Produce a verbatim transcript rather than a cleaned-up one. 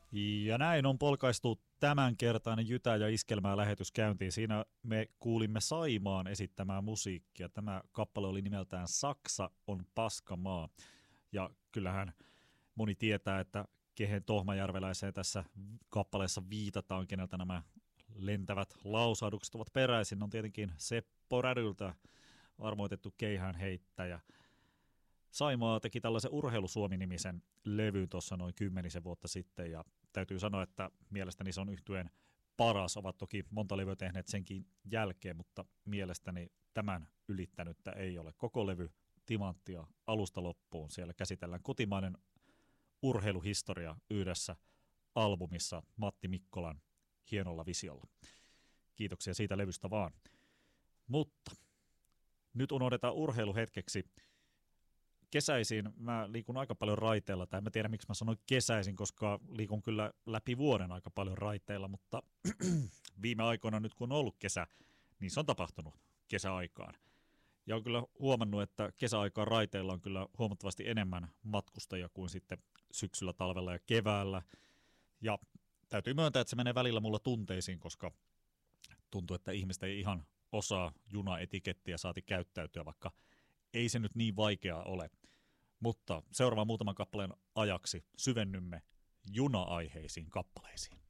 Ja näin on polkaistu tämänkertainen Jytä ja Iskelmää lähetys käyntiin. Siinä me kuulimme Saimaan esittämää musiikkia. Tämä kappale oli nimeltään Saksa on paskamaa. Ja kyllähän moni tietää, että kehen tohmajärveläiseen tässä kappaleessa viitataan, keneltä nämä lentävät lausahdukset ovat peräisin. On tietenkin Seppo Rädyltä armoitettu keihään heittäjä. Saimaa teki tällaisen Urheilusuomi-nimisen levyn tuossa noin kymmenisen vuotta sitten, ja täytyy sanoa, että mielestäni se on yhtyeen paras. Ovat toki monta levyä tehneet senkin jälkeen, mutta mielestäni tämän ylittänyttä ei ole. Koko levy timanttia alusta loppuun. Siellä käsitellään kotimainen urheiluhistoria yhdessä albumissa Matti Mikkolan hienolla visiolla. Kiitoksia siitä levystä vaan. Mutta nyt unohdetaan urheilu hetkeksi. Kesäisin mä liikun aika paljon raiteilla, tai en tiedä miksi mä sanoin kesäisin, koska liikun kyllä läpi vuoden aika paljon raiteilla, mutta viime aikoina nyt kun on ollut kesä, niin se on tapahtunut kesäaikaan. Ja olen kyllä huomannut, että kesäaikaan raiteilla on kyllä huomattavasti enemmän matkustajia kuin sitten syksyllä, talvella ja keväällä. Ja täytyy myöntää, että se menee välillä mulla tunteisiin, koska tuntuu, että ihmiset ei ihan osaa junaetikettiä saati käyttäytyä, vaikka ei se nyt niin vaikeaa ole. Mutta seuraavan muutaman kappaleen ajaksi syvennymme juna-aiheisiin kappaleisiin.